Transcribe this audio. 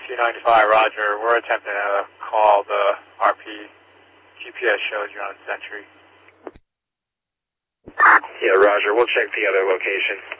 295, roger. We're attempting to call the RP. GPS shows you're on Century. Yeah, roger. We'll check the other location.